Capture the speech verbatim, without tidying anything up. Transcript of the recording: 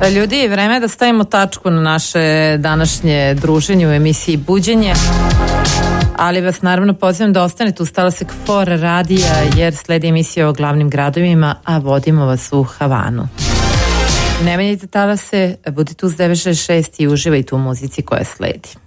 Ljudi, vreme je da stavimo tačku na naše današnje druženje u emisiji Buđenje, ali vas naravno pozivam da ostanete uz Talasek For radija, jer sledi emisija o glavnim gradovima, a vodimo vas u Havanu. Ne menjajte talase, budite uz devet šezdeset šest i uživajte u muzici koja sledi.